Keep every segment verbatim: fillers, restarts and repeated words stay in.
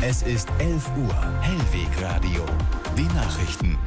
Es ist elf Uhr. Hellwegradio. Die Nachrichten.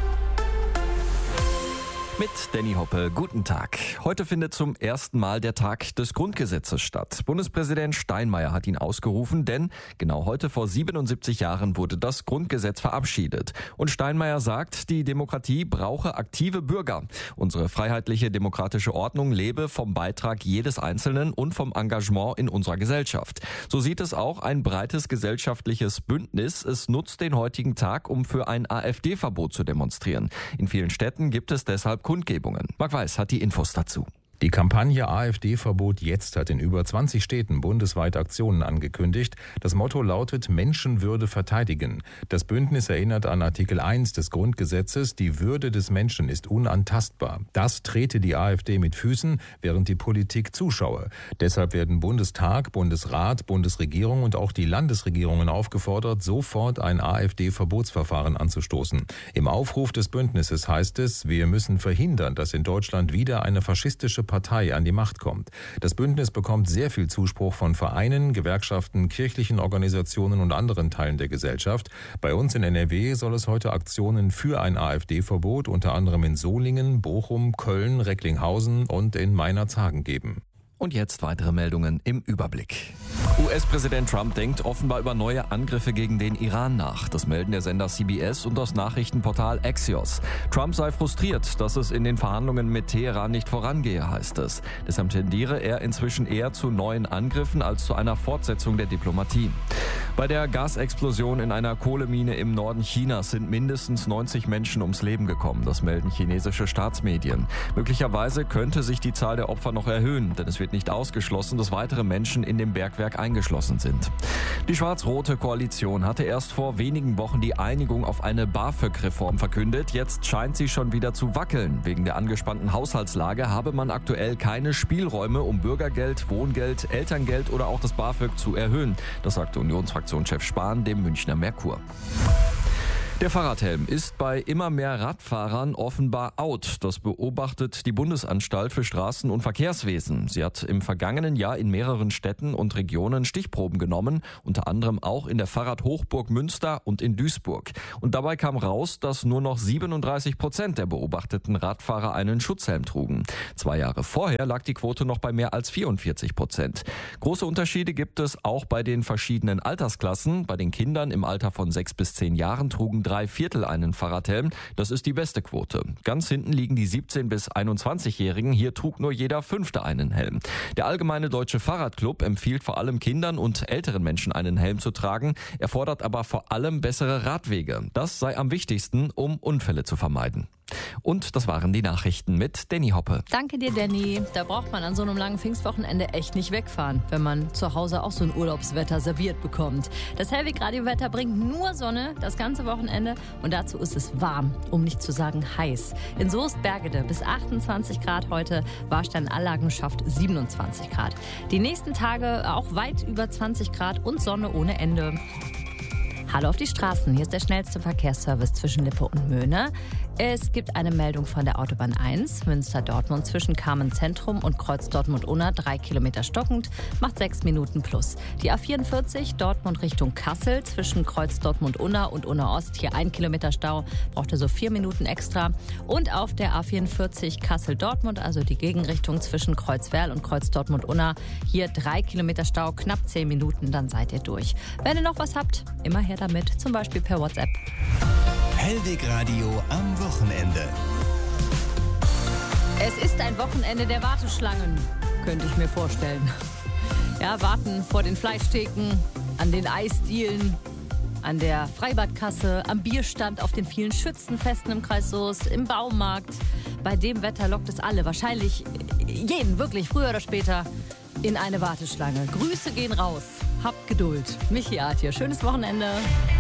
Mit Danny Hoppe, guten Tag. Heute findet zum ersten Mal der Tag des Grundgesetzes statt. Bundespräsident Steinmeier hat ihn ausgerufen, denn genau heute vor siebenundsiebzig Jahren wurde das Grundgesetz verabschiedet. Und Steinmeier sagt, die Demokratie brauche aktive Bürger. Unsere freiheitliche demokratische Ordnung lebe vom Beitrag jedes Einzelnen und vom Engagement in unserer Gesellschaft. So sieht es auch ein breites gesellschaftliches Bündnis. Es nutzt den heutigen Tag, um für ein AfD-Verbot zu demonstrieren. In vielen Städten gibt es deshalb Kundgebungen. Marc Weiß hat die Infos dazu. Die Kampagne AfD-Verbot jetzt hat in über zwanzig Städten bundesweit Aktionen angekündigt. Das Motto lautet Menschenwürde verteidigen. Das Bündnis erinnert an Artikel eins des Grundgesetzes, die Würde des Menschen ist unantastbar. Das trete die AfD mit Füßen, während die Politik zuschaue. Deshalb werden Bundestag, Bundesrat, Bundesregierung und auch die Landesregierungen aufgefordert, sofort ein AfD-Verbotsverfahren anzustoßen. Im Aufruf des Bündnisses heißt es, wir müssen verhindern, dass in Deutschland wieder eine faschistische Partei an die Macht kommt. Das Bündnis bekommt sehr viel Zuspruch von Vereinen, Gewerkschaften, kirchlichen Organisationen und anderen Teilen der Gesellschaft. Bei uns in N R W soll es heute Aktionen für ein AfD-Verbot unter anderem in Solingen, Bochum, Köln, Recklinghausen und in Meinerzhagen geben. Und jetzt weitere Meldungen im Überblick. U S-Präsident Trump denkt offenbar über neue Angriffe gegen den Iran nach. Das melden der Sender C B S und das Nachrichtenportal Axios. Trump sei frustriert, dass es in den Verhandlungen mit Teheran nicht vorangehe, heißt es. Deshalb tendiere er inzwischen eher zu neuen Angriffen als zu einer Fortsetzung der Diplomatie. Bei der Gasexplosion in einer Kohlemine im Norden Chinas sind mindestens neunzig Menschen ums Leben gekommen. Das melden chinesische Staatsmedien. Möglicherweise könnte sich die Zahl der Opfer noch erhöhen, denn es wird nicht ausgeschlossen, dass weitere Menschen in dem Bergwerk eingeschlossen sind. Die schwarz-rote Koalition hatte erst vor wenigen Wochen die Einigung auf eine BAföG-Reform verkündet. Jetzt scheint sie schon wieder zu wackeln. Wegen der angespannten Haushaltslage habe man aktuell keine Spielräume, um Bürgergeld, Wohngeld, Elterngeld oder auch das BAföG zu erhöhen. Das sagte Unionsfraktionschef Spahn dem Münchner Merkur. Der Fahrradhelm ist bei immer mehr Radfahrern offenbar out. Das beobachtet die Bundesanstalt für Straßen- und Verkehrswesen. Sie hat im vergangenen Jahr in mehreren Städten und Regionen Stichproben genommen, unter anderem auch in der Fahrradhochburg Münster und in Duisburg. Und dabei kam raus, dass nur noch siebenunddreißig Prozent der beobachteten Radfahrer einen Schutzhelm trugen. Zwei Jahre vorher lag die Quote noch bei mehr als vierundvierzig Prozent. Große Unterschiede gibt es auch bei den verschiedenen Altersklassen. Bei den Kindern im Alter von sechs bis zehn Jahren trugen drei Viertel einen Fahrradhelm. Das ist die beste Quote. Ganz hinten liegen die siebzehn- bis einundzwanzigjährigen. Hier trug nur jeder Fünfte einen Helm. Der Allgemeine Deutsche Fahrradclub empfiehlt vor allem Kindern und älteren Menschen einen Helm zu tragen. Er fordert aber vor allem bessere Radwege. Das sei am wichtigsten, um Unfälle zu vermeiden. Und das waren die Nachrichten mit Danny Hoppe. Danke dir, Danny. Da braucht man an so einem langen Pfingstwochenende echt nicht wegfahren, wenn man zu Hause auch so ein Urlaubswetter serviert bekommt. Das Hellweg-Radio-Wetter bringt nur Sonne das ganze Wochenende und dazu ist es warm, um nicht zu sagen heiß. In Soest-Bergede bis achtundzwanzig Grad heute, Warstein-Allagen schafft siebenundzwanzig Grad. Die nächsten Tage auch weit über zwanzig Grad und Sonne ohne Ende. Hallo auf die Straßen, hier ist der schnellste Verkehrsservice zwischen Lippe und Möhne. Es gibt eine Meldung von der Autobahn eins, Münster-Dortmund zwischen Kamen-Zentrum und Kreuz Dortmund-Unna, drei Kilometer stockend, macht sechs Minuten plus. Die A vierundvierzig, Dortmund Richtung Kassel, zwischen Kreuz Dortmund-Unna und Unna-Ost, hier ein Kilometer Stau, braucht also vier Minuten extra. Und auf der A vierundvierzig Kassel-Dortmund, also die Gegenrichtung zwischen Kreuz-Werl und Kreuz Dortmund-Unna, hier drei Kilometer Stau, knapp zehn Minuten, dann seid ihr durch. Wenn ihr noch was habt, immer her damit, zum Beispiel per WhatsApp. Hellwegradio am Wochenende. Es ist ein Wochenende der Warteschlangen, könnte ich mir vorstellen. Ja, warten vor den Fleischtheken, an den Eisdielen, an der Freibadkasse, am Bierstand, auf den vielen Schützenfesten im Kreis Soest, im Baumarkt. Bei dem Wetter lockt es alle, wahrscheinlich jeden, wirklich, früher oder später, in eine Warteschlange. Grüße gehen raus. Habt Geduld. Michi Art hier. Schönes Wochenende.